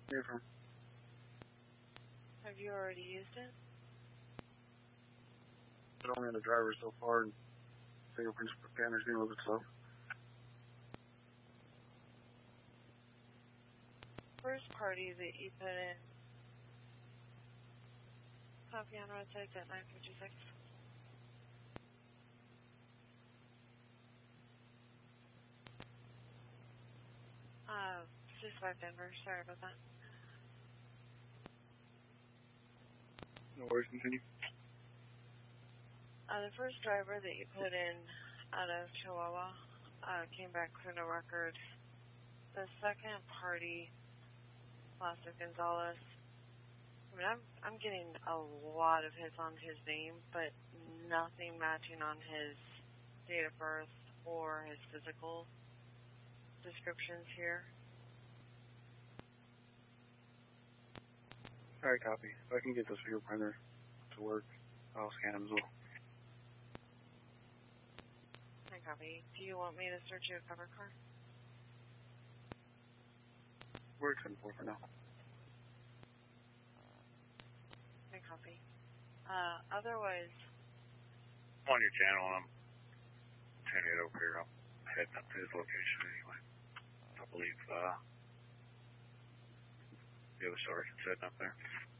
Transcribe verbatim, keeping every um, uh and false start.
Here from. Have you already used it? But only on the driver so far, and fingerprints scanner's being a little bit slow. First party that you put in. Copy on roadside at nine fifty-six. Uh, six five Denver. Sorry about that. No worries, continue. Uh, the first driver that you put in out of Chihuahua uh, came back for no record. The second party, Plastic Gonzalez, I mean, I'm, I'm getting a lot of hits on his name, but nothing matching on his date of birth or his physical descriptions here. Alright, copy. If I can get this fingerprinter to work, I'll scan him as well. I copy. Do you want me to search your cover car? We're ten four for now. I copy. Uh, otherwise... I'm on your channel, and I'm turning it over here. I'm heading up to his location anyway. I believe, uh, the other sergeant's heading up there.